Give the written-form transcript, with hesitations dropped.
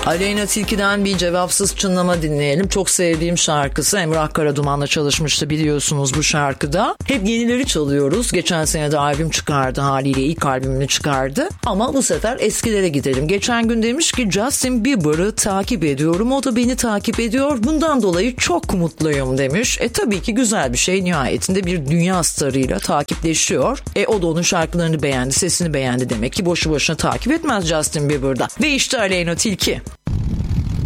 Aleyna Tilki'den bir cevapsız çınlama dinleyelim. Çok sevdiğim şarkısı. Emrah Karaduman'la çalışmıştı biliyorsunuz bu şarkıda. Hep yenileri çalıyoruz. Geçen sene de albüm çıkardı haliyle, ilk albümünü çıkardı. Ama bu sefer eskilere gidelim. Geçen gün demiş ki Justin Bieber'ı takip ediyorum. O da beni takip ediyor. Bundan dolayı çok mutluyum demiş. Tabii ki güzel bir şey. Nihayetinde bir dünya starıyla takipleşiyor. O da onun şarkılarını beğendi, sesini beğendi demek ki boşu boşuna takip etmez Justin Bieber'da. Ve işte Aleyna Tilki.